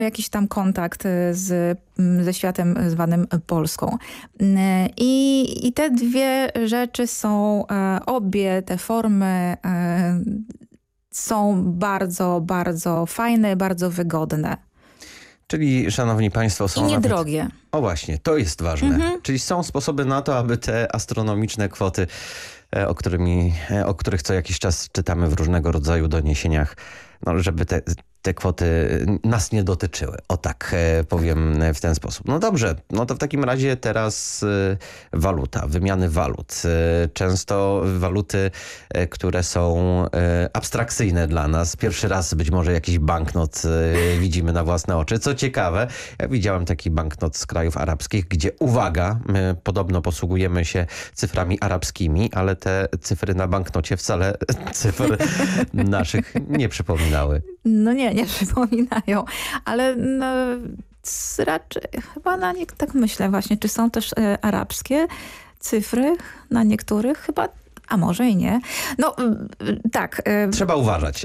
jakiś tam kontakt ze światem zwanym Polską. I te dwie rzeczy są, obie te formy są bardzo, bardzo fajne, bardzo wygodne. Czyli, szanowni państwo, są i niedrogie. Nawet... O właśnie, to jest ważne. Czyli są sposoby na to, aby te astronomiczne kwoty, o których co jakiś czas czytamy w różnego rodzaju doniesieniach, no, żeby te kwoty nas nie dotyczyły. O tak powiem w ten sposób. No dobrze, no to w takim razie teraz waluta, wymiany walut. Często waluty, które są abstrakcyjne dla nas. Pierwszy raz być może jakiś banknot widzimy na własne oczy. Co ciekawe, ja widziałem taki banknot z krajów arabskich, gdzie uwaga, my podobno posługujemy się cyframi arabskimi, ale te cyfry na banknocie wcale cyfr naszych nie przypominały. No nie przypominają, ale no, raczej chyba na nie tak myślę właśnie, czy są też arabskie cyfry na niektórych? Chyba, a może i nie. No tak. Trzeba uważać.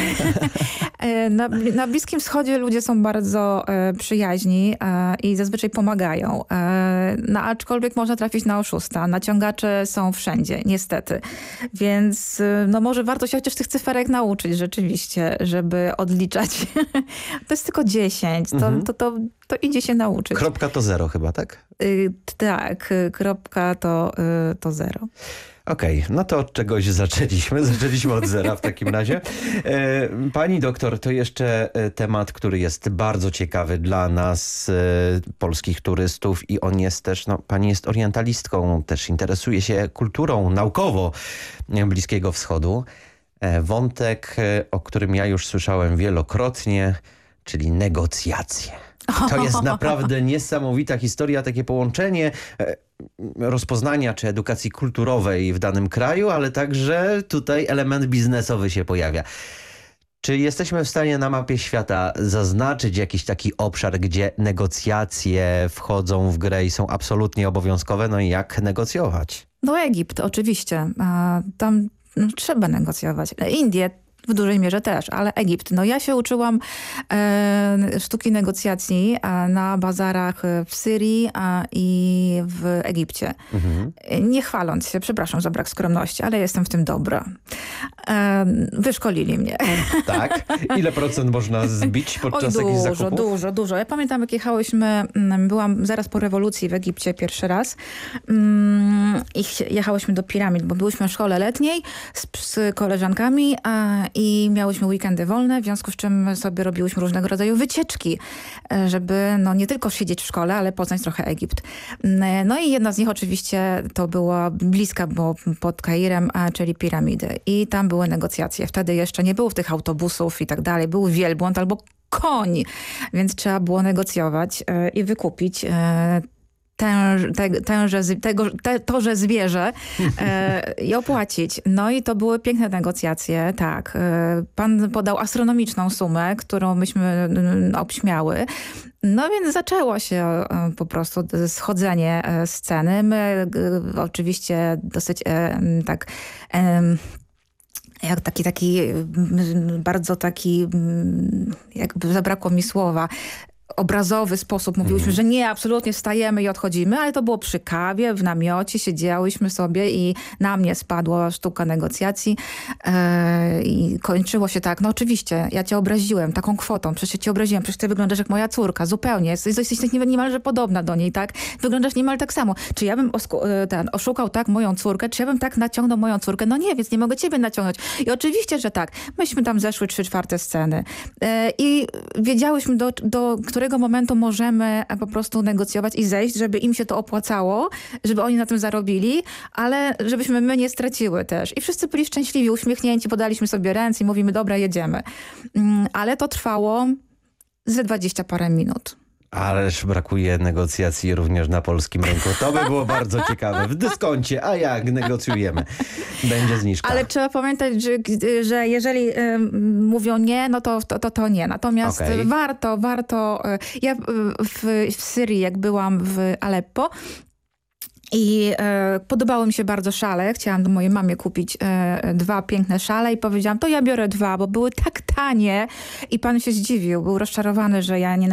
Na Bliskim Wschodzie ludzie są bardzo przyjaźni i zazwyczaj pomagają. No, aczkolwiek można trafić na oszusta. Naciągacze są wszędzie, niestety. Więc no, może warto się chociaż tych cyferek nauczyć rzeczywiście, żeby odliczać. To jest tylko 10. To idzie się nauczyć. Kropka to 0 chyba, tak? Tak, kropka to 0. Okej, no to od czegoś zaczęliśmy. Zaczęliśmy od zera w takim razie. Pani doktor, to jeszcze temat, który jest bardzo ciekawy dla nas, polskich turystów i on jest też, no pani jest orientalistką, też interesuje się kulturą naukowo Bliskiego Wschodu. Wątek, o którym ja już słyszałem wielokrotnie, czyli negocjacje. To jest naprawdę niesamowita historia, takie połączenie rozpoznania czy edukacji kulturowej w danym kraju, ale także tutaj element biznesowy się pojawia. Czy jesteśmy w stanie na mapie świata zaznaczyć jakiś taki obszar, gdzie negocjacje wchodzą w grę i są absolutnie obowiązkowe? No i jak negocjować? No Egipt, oczywiście. Tam trzeba negocjować. Indie w dużej mierze też, ale Egipt. No ja się uczyłam sztuki negocjacji na bazarach w Syrii i w Egipcie. Nie chwaląc się, przepraszam za brak skromności, ale jestem w tym dobra. Wyszkolili mnie. Tak? Ile procent można zbić podczas jakichś zakupów? Dużo. Ja pamiętam, jak byłam zaraz po rewolucji w Egipcie pierwszy raz i jechałyśmy do piramid, bo byłyśmy w szkole letniej z koleżankami i miałyśmy weekendy wolne, w związku z czym sobie robiłyśmy różnego rodzaju wycieczki, żeby no, nie tylko siedzieć w szkole, ale poznać trochę Egipt. No i jedna z nich oczywiście to była bliska, bo pod Kairem, czyli piramidy. I tam były negocjacje. Wtedy jeszcze nie było tych autobusów i tak dalej. Był wielbłąd albo koń, więc trzeba było negocjować i wykupić toże zwierzę i opłacić. No i to były piękne negocjacje, tak. Pan podał astronomiczną sumę, którą myśmy obśmiały. No więc zaczęło się po prostu schodzenie z ceny. My oczywiście dosyć tak... jak taki bardzo taki, jakby zabrakło mi słowa, obrazowy sposób mówiłyśmy, że nie, absolutnie wstajemy i odchodzimy, ale to było przy kawie, w namiocie, siedziałyśmy sobie i na mnie spadła sztuka negocjacji i kończyło się tak, no oczywiście, ja cię obraziłem taką kwotą, przecież cię obraziłem, przecież ty wyglądasz jak moja córka, zupełnie, jesteś niemalże podobna do niej, tak? Wyglądasz niemal tak samo. Czy ja bym oszukał tak moją córkę, czy ja bym tak naciągnął moją córkę? No nie, więc nie mogę ciebie naciągnąć. I oczywiście, że tak. Myśmy tam zeszły 3/4 sceny i wiedziałyśmy do którego momentu możemy po prostu negocjować i zejść, żeby im się to opłacało, żeby oni na tym zarobili, ale żebyśmy my nie straciły też. I wszyscy byli szczęśliwi, uśmiechnięci, podaliśmy sobie ręce i mówimy, dobra, jedziemy. Ale to trwało ze 20 parę minut. Ależ brakuje negocjacji również na polskim rynku. To by było bardzo ciekawe. W dyskoncie, a jak negocjujemy? Będzie zniżka. Ale trzeba pamiętać, że jeżeli mówią nie, no to nie. Natomiast warto. Ja w Syrii, jak byłam w Aleppo, I podobały mi się bardzo szale. Chciałam do mojej mamie kupić 2 piękne szale i powiedziałam, to ja biorę 2, bo były tak tanie i pan się zdziwił. Był rozczarowany, że ja nie